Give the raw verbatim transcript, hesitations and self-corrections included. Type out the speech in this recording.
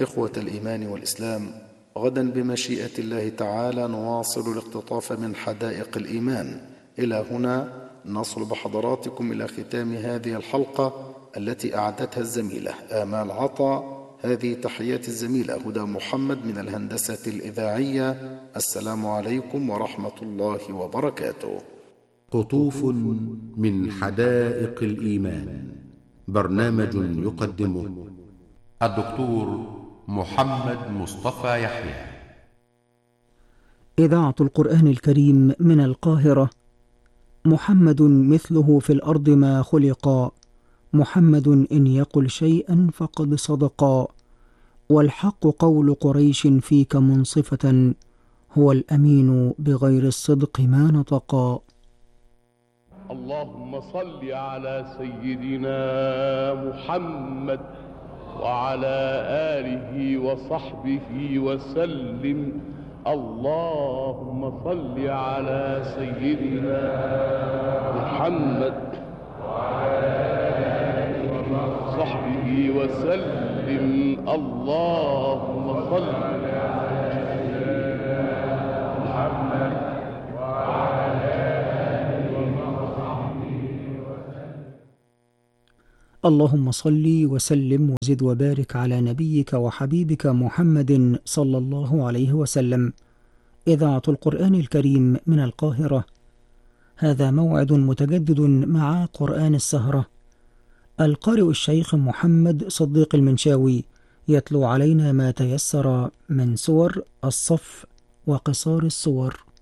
إخوة الإيمان والإسلام، غدا بمشيئة الله تعالى نواصل الاقتطاف من حدائق الإيمان. إلى هنا نصل بحضراتكم إلى ختام هذه الحلقة التي أعدتها الزميلة آمال عطا. هذه تحيات الزميلة هدى محمد من الهندسة الإذاعية. السلام عليكم ورحمة الله وبركاته. قطوف من حدائق الإيمان، برنامج يقدمه الدكتور محمد مصطفى يحيى. إذاعة القرآن الكريم من القاهرة. محمد مثله في الأرض ما خلقا، محمد إن يقل شيئا فقد صدقا، والحق قول قريش فيك منصفة، هو الأمين بغير الصدق ما نطقا. اللهم صل على سيدنا محمد وعلى آله وصحبه وسلم. اللهم صل على سيدنا محمد وعلى آله وصحبه وسلم. اللهم صل على سيدنا محمد وعلى آله وصحبه وسلم. اللهم صل وسلم وزد وبارك على نبيك وحبيبك محمد صلى الله عليه وسلم. إذاعة القرآن الكريم من القاهرة. هذا موعد متجدد مع قرآن السهرة. القارئ الشيخ محمد صديق المنشاوي يتلو علينا ما تيسر من سور الصف وقصار السور.